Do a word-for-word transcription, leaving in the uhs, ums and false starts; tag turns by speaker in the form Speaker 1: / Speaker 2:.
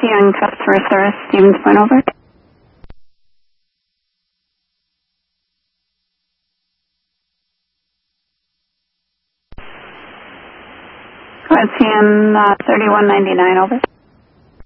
Speaker 1: C N Customer Service, Stevens Point, over. Go ahead, C N uh, thirty-one ninety-nine, over.